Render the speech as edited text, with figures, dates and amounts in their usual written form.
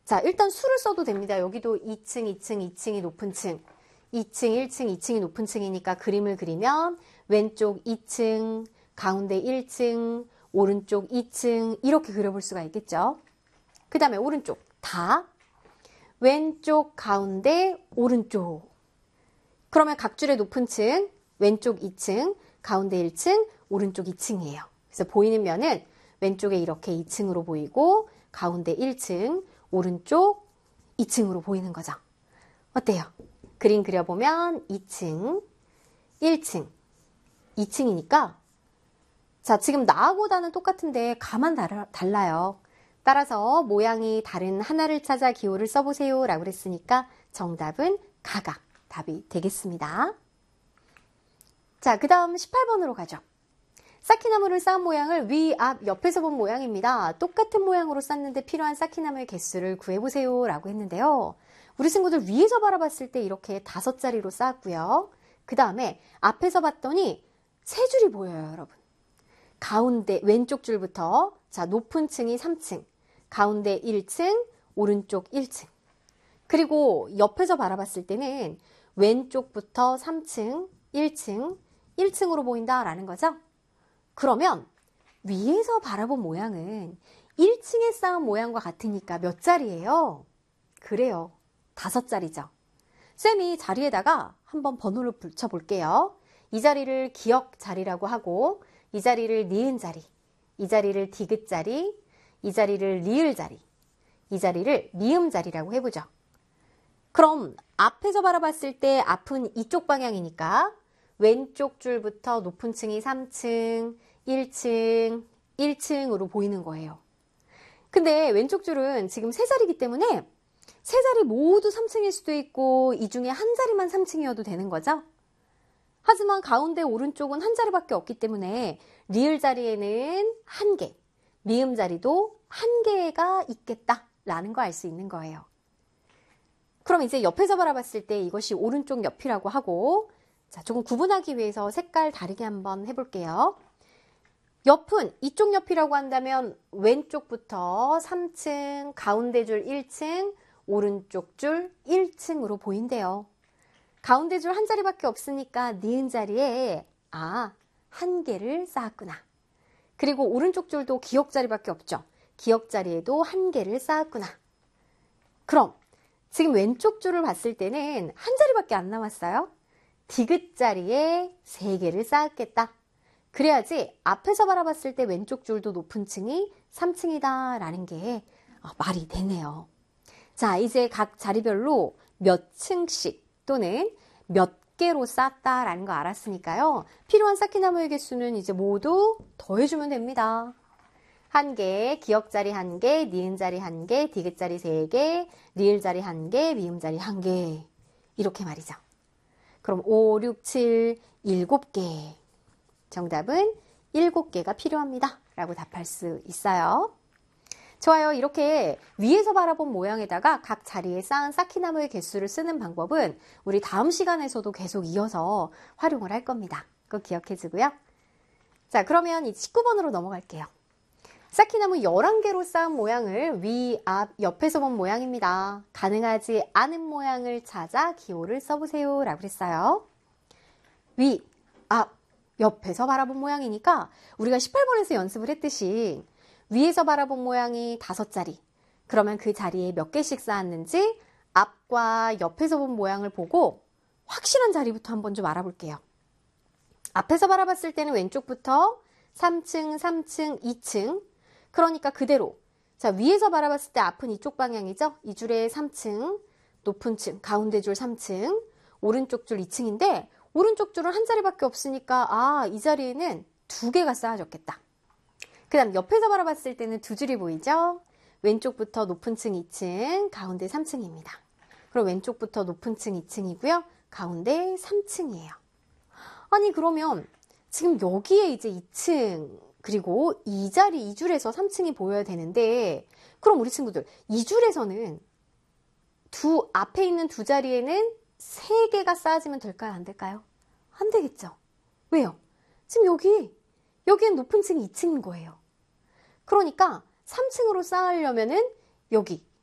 자, 일단 수를 써도 됩니다. 여기도 2층, 2층, 2층이 높은 층, 2층, 1층, 2층이 높은 층이니까 그림을 그리면 왼쪽 2층, 가운데 1층, 오른쪽 2층 이렇게 그려볼 수가 있겠죠. 그 다음에 오른쪽 다 왼쪽, 가운데, 오른쪽. 그러면 각 줄의 높은 층, 왼쪽 2층, 가운데 1층, 오른쪽 2층이에요. 그래서 보이는 면은 왼쪽에 이렇게 2층으로 보이고 가운데 1층, 오른쪽 2층으로 보이는 거죠. 어때요? 그림 그려보면 2층, 1층, 2층이니까 자, 지금 나하고다는 똑같은데 가만 달라요. 따라서 모양이 다른 하나를 찾아 기호를 써보세요 라고 그랬으니까 정답은 가가 답이 되겠습니다. 자, 그 다음 18번으로 가죠. 쌓기나무를 쌓은 모양을 위, 앞, 옆에서 본 모양입니다. 똑같은 모양으로 쌓는데 필요한 쌓기나무의 개수를 구해보세요 라고 했는데요. 우리 친구들 위에서 바라봤을 때 이렇게 5자리로 쌓았고요. 그 다음에 앞에서 봤더니 3줄이 보여요, 여러분. 가운데 왼쪽 줄부터 자 높은 층이 3층, 가운데 1층, 오른쪽 1층. 그리고 옆에서 바라봤을 때는 왼쪽부터 3층, 1층, 1층으로 보인다라는 거죠. 그러면 위에서 바라본 모양은 1층에 쌓은 모양과 같으니까 몇 자리예요? 그래요. 5자리죠. 쌤이 자리에다가 한번 번호를 붙여볼게요. 이 자리를 기역 자리라고 하고 이 자리를 니은 자리, 이 자리를 디귿 자리, 이 자리를 리을 자리, 이 자리를 미음 자리라고 해보죠. 그럼 앞에서 바라봤을 때 앞은 이쪽 방향이니까 왼쪽 줄부터 높은 층이 3층, 1층, 1층으로 보이는 거예요. 근데 왼쪽 줄은 지금 3자리이기 때문에 3자리 모두 3층일 수도 있고 이 중에 한 자리만 3층이어도 되는 거죠. 하지만 가운데 오른쪽은 한 자리밖에 없기 때문에 리을 자리에는 1개, 미음 자리도 1개가 있겠다라는 거 알 수 있는 거예요. 그럼 이제 옆에서 바라봤을 때 이것이 오른쪽 옆이라고 하고 자, 조금 구분하기 위해서 색깔 다르게 한번 해볼게요. 옆은 이쪽 옆이라고 한다면 왼쪽부터 3층, 가운데 줄 1층, 오른쪽 줄 1층으로 보인대요. 가운데 줄 한 자리밖에 없으니까 니은 자리에 1개를 쌓았구나. 그리고 오른쪽 줄도 기역 자리밖에 없죠. 기역 자리에도 1개를 쌓았구나. 그럼 지금 왼쪽 줄을 봤을 때는 한 자리밖에 안 남았어요. 디귿 자리에 3개를 쌓았겠다. 그래야지 앞에서 바라봤을 때 왼쪽 줄도 높은 층이 3층이다 라는 게 말이 되네요. 자, 이제 각 자리별로 몇 층씩 또는 몇 개로 쌓았다라는 거 알았으니까요. 필요한 쌓기나무의 개수는 이제 모두 더해주면 됩니다. 1개, 기역 자리 1개, 니은 자리 1개, 디귿 자리 3개, 리을 자리 1개, 미음 자리 1개. 이렇게 말이죠. 그럼 5, 6, 7, 7개. 정답은 7개가 필요합니다. 라고 답할 수 있어요. 좋아요. 이렇게 위에서 바라본 모양에다가 각 자리에 쌓은 쌓기나무의 개수를 쓰는 방법은 우리 다음 시간에서도 계속 이어서 활용을 할 겁니다. 꼭 기억해 주고요. 자, 그러면 이 19번으로 넘어갈게요. 쌓기나무 11개로 쌓은 모양을 위, 앞, 옆에서 본 모양입니다. 가능하지 않은 모양을 찾아 기호를 써보세요. 라고 했어요. 위, 앞, 옆에서 바라본 모양이니까 우리가 18번에서 연습을 했듯이 위에서 바라본 모양이 5자리. 그러면 그 자리에 몇 개씩 쌓았는지 앞과 옆에서 본 모양을 보고 확실한 자리부터 한번 좀 알아볼게요. 앞에서 바라봤을 때는 왼쪽부터 3층, 3층, 2층. 그러니까 그대로. 자, 위에서 바라봤을 때 앞은 이쪽 방향이죠? 이 줄에 3층, 높은 층, 가운데 줄 3층, 오른쪽 줄 2층인데 오른쪽 줄은 한 자리밖에 없으니까 이 자리에는 2개가 쌓아졌겠다. 그 다음 옆에서 바라봤을 때는 2줄이 보이죠? 왼쪽부터 높은 층 2층, 가운데 3층입니다. 그럼 왼쪽부터 높은 층 2층이고요. 가운데 3층이에요. 아니 그러면 지금 여기에 이제 2층 그리고 이 자리 2줄에서 3층이 보여야 되는데 그럼 우리 친구들 2줄에서는 앞에 있는 2자리에는 3개가 쌓아지면 될까요? 안 될까요? 안 되겠죠. 왜요? 지금 여기엔 높은 층이 2층인 거예요. 그러니까 3층으로 쌓으려면은 여기